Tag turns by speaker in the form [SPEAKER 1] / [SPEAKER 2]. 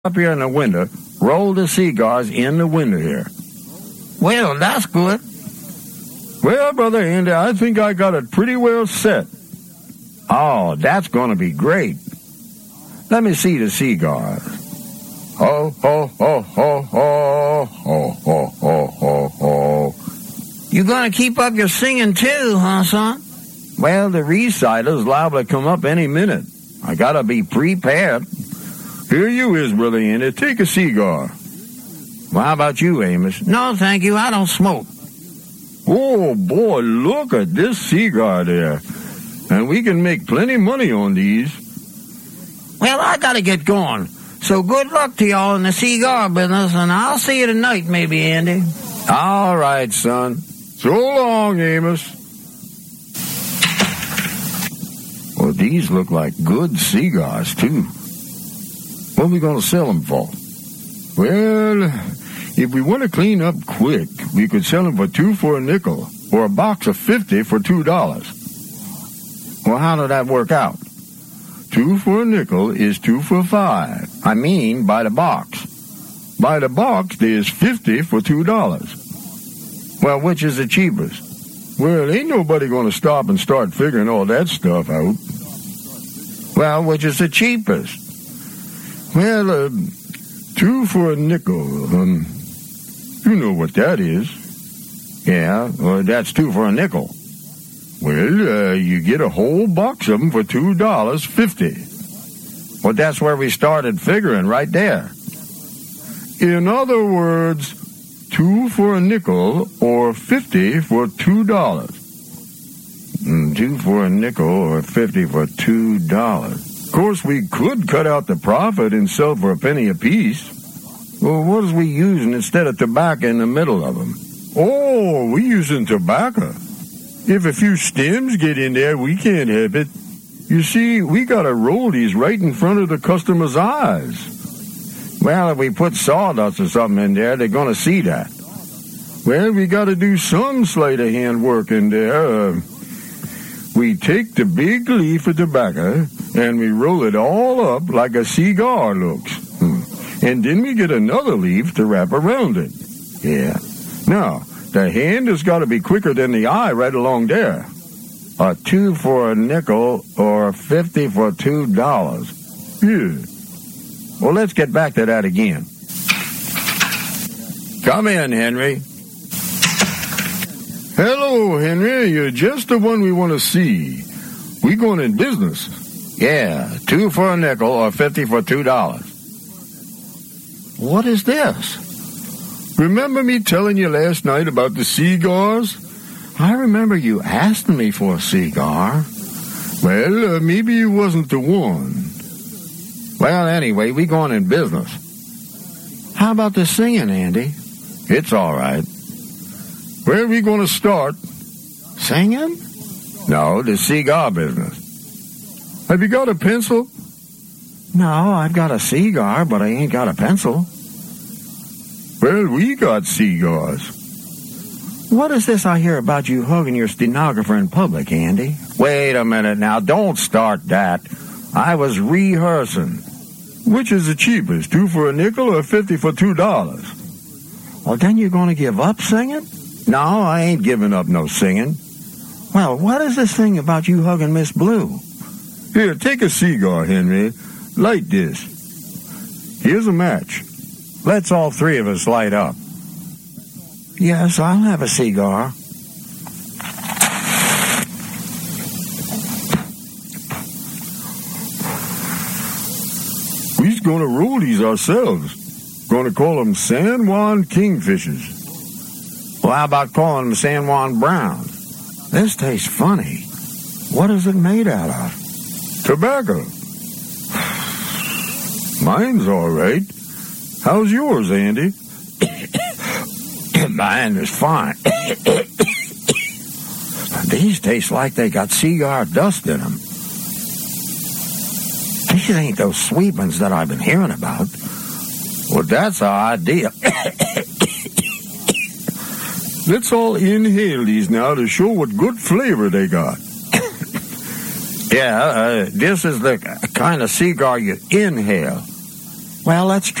[SPEAKER 1] up here in the window, roll the cigars in the window here.
[SPEAKER 2] Well, that's good.
[SPEAKER 1] Well, Brother Andy, I think I got it pretty well set. Oh, that's going to be great. Let me see the cigars. Ho, ho, ho, ho, ho, ho, ho, ho, ho, ho.
[SPEAKER 2] You gonna keep up your singing too, huh, son?
[SPEAKER 1] Well, the reciter's liable to come up any minute. I gotta be prepared. Here you is, Brother Andy. Take a cigar. Well, how about you, Amos?
[SPEAKER 2] No, thank you. I don't smoke.
[SPEAKER 1] Oh, boy, look at this cigar there. And we can make plenty money on these.
[SPEAKER 2] Well, I gotta get going. So good luck to y'all in the cigar business, and I'll see you tonight, maybe, Andy.
[SPEAKER 1] All right, son. So long, Amos. Well, these look like good cigars, too. What are we going to sell them for? Well, if we want to clean up quick, we could sell them for 2 for a nickel, or a box of 50 for $2. Well, how did that work out? 2 for a nickel is 2 for 5. I mean, by the box. By the box, there's 50 for $2. Well, which is the cheapest? Well, ain't nobody going to stop and start figuring all that stuff out. Well, which is the cheapest? Well, 2 for a nickel. You know what that is. Yeah, well, that's 2 for a nickel. Well, you get a whole box of them for $2.50. Well, that's where we started figuring, right there. In other words, 2 for a nickel or 50 for $2. 2 for a nickel or 50 for $2. Of course, we could cut out the profit and sell for a penny apiece. Well, what is we using instead of tobacco in the middle of them? Oh, we using tobacco. If a few stems get in there, we can't have it. You see, we got to roll these right in front of the customer's eyes. Well, if we put sawdust or something in there, they're going to see that. Well, we got to do some sleight of hand work in there. We take the big leaf of tobacco and we roll it all up like a cigar looks. And then we get another leaf to wrap around it. Yeah. Now, the hand has got to be quicker than the eye right along there. 2 for a nickel or 50 for $2. Yeah. Well, let's get back to that again. Come in, Henry. Hello, Henry. You're just the one we want to see. We going in business. Yeah, 2 for a nickel or 50 for $2. What is this? Remember me telling you last night about the cigars? I remember you asking me for a cigar. Well, maybe you wasn't the one. Well, anyway, we going in business. How about the singing, Andy? It's all right. Where are we going to start? Singing? No, the cigar business. Have you got a pencil? No, I've got a cigar, but I ain't got a pencil. Well, we got cigars. What is this I hear about you hugging your stenographer in public, Andy? Wait a minute now. Don't start that. I was rehearsing. Which is the cheapest, 2 for a nickel or 50 for $2? Well, then you're going to give up singing? No, I ain't giving up no singing. Well, what is this thing about you hugging Miss Blue? Here, take a cigar, Henry. Light this. Here's a match. Let's all 3 of us light up. Yes, I'll have a cigar. We's going to roll these ourselves. Going to call them San Juan Kingfishers. Well, how about calling them San Juan Browns? This tastes funny. What is it made out of? Tobacco. Mine's all right. How's yours, Andy? Mine is fine. These taste like they got cigar dust in them. These ain't those sweet ones that I've been hearing about. Well, that's our idea. Let's all inhale these now to show what good flavor they got. Yeah, this is the kind of cigar you inhale.
[SPEAKER 2] Well, let's